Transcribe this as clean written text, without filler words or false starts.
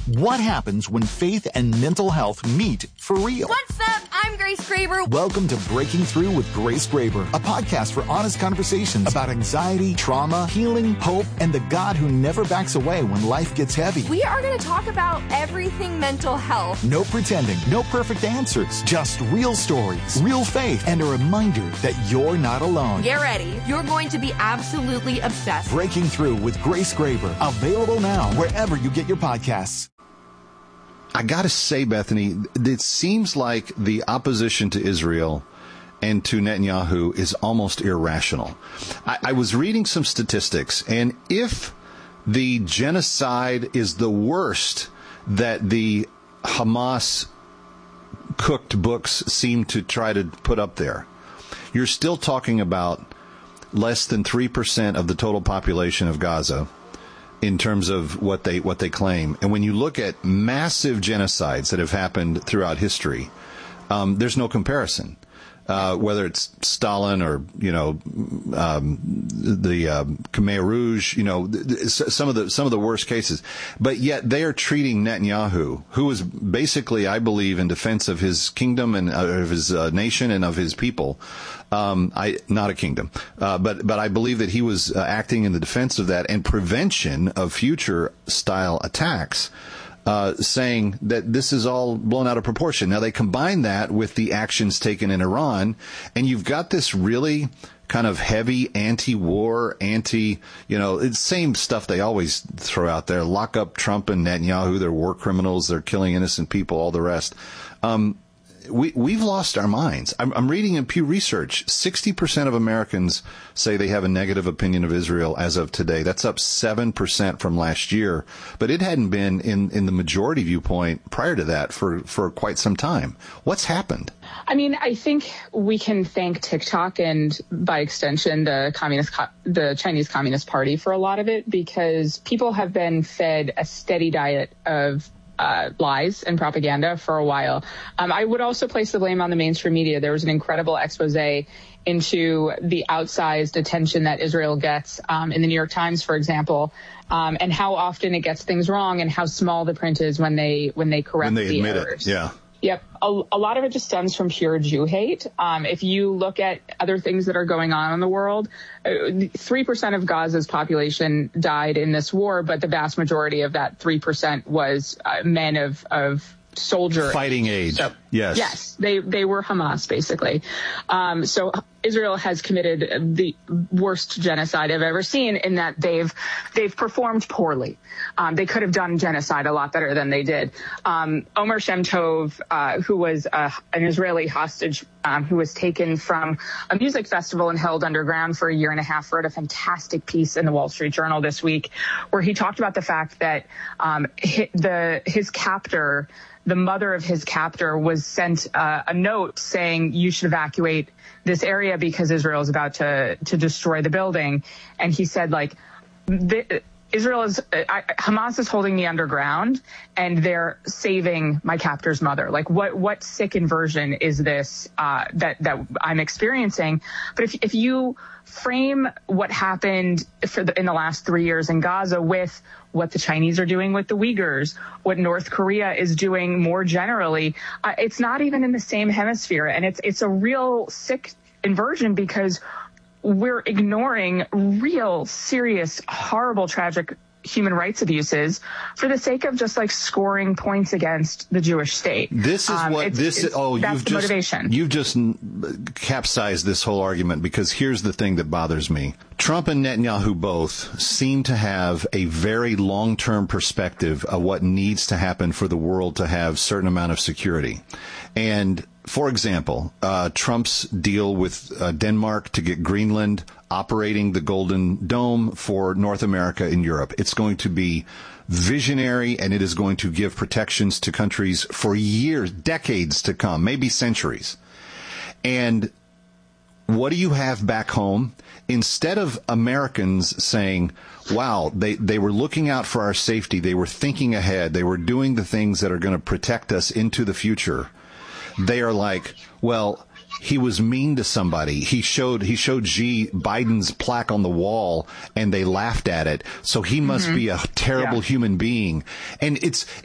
What happens when faith and mental health meet for real? What's up? I'm Grace Graber. Welcome to Breaking Through with Grace Graber, a podcast for honest conversations about anxiety, trauma, healing, hope, and the God who never backs away when life gets heavy. We are going to talk about everything mental health. No pretending, no perfect answers, just real stories, real faith, and a reminder that you're not alone. Get ready. You're going to be absolutely obsessed. Breaking Through with Grace Graber, available now wherever you get your podcasts. I got to say, Bethany, it seems like the opposition to Israel and to Netanyahu is almost irrational. I was reading some statistics, and if the genocide is the worst that the Hamas cooked books seem to try to put up there, you're still talking about less than 3% of the total population of Gaza in terms of what they claim. And when you look at massive genocides that have happened throughout history, there's no comparison. Whether it's Stalin or, the Khmer Rouge, some of the worst cases. But yet they are treating Netanyahu, who is basically, I believe, in defense of his kingdom and of his nation and of his people. Not a kingdom, but I believe that he was acting in the defense of that and prevention of future style attacks. Saying that this is all blown out of proportion. Now, they combine that with the actions taken in Iran, and you've got this really kind of heavy anti-war, it's same stuff they always throw out there. Lock up Trump and Netanyahu. They're war criminals. They're killing innocent people, all the rest. We've lost our minds. I'm reading in Pew Research, 60% of Americans say they have a negative opinion of Israel as of today. That's up 7% from last year. But it hadn't been in the majority viewpoint prior to that for quite some time. What's happened? I mean, I think we can thank TikTok and, by extension, the Chinese Communist Party for a lot of it, because people have been fed a steady diet of lies and propaganda for a while. I would also place the blame on the mainstream media. There was an incredible expose into the outsized attention that Israel gets in the New York Times, for example, and how often it gets things wrong and how small the print is when they correct the errors. Yeah. Yep. A lot of it just stems from pure Jew hate. If you look at other things that are going on in the world, 3% of Gaza's population died in this war, but the vast majority of that 3% was men of soldier fighting age. So, yes. Yes. They were Hamas, basically. So Israel has committed the worst genocide I've ever seen in that they've performed poorly. They could have done genocide a lot better than they did. Omer Shem Tov, who was an Israeli hostage who was taken from a music festival and held underground for a year and a half, wrote a fantastic piece in the Wall Street Journal this week where he talked about the fact that his captor, the mother of his captor, was sent a note saying you should evacuate this area because Israel is about to destroy the building. And he said, Hamas is holding me underground and they're saving my captor's mother. Like what sick inversion is this that I'm experiencing? But if you frame what happened in the last 3 years in Gaza with what the Chinese are doing with the Uyghurs, what North Korea is doing more generally, it's not even in the same hemisphere. And it's a real sick inversion because we're ignoring real, serious, horrible, tragic human rights abuses for the sake of just scoring points against the Jewish state. This is that's the motivation. You've just capsized this whole argument, because here's the thing that bothers me. Trump and Netanyahu both seem to have a very long-term perspective of what needs to happen for the world to have certain amount of security. And for example, Trump's deal with Denmark to get Greenland operating the Golden Dome for North America and Europe. It's going to be visionary, and it is going to give protections to countries for years, decades to come, maybe centuries. And what do you have back home? Instead of Americans saying, wow, they were looking out for our safety, they were thinking ahead, they were doing the things that are going to protect us into the future, they are like, well, he was mean to somebody. He showed Xi Biden's plaque on the wall and they laughed at it. So he must be a terrible human being. And it's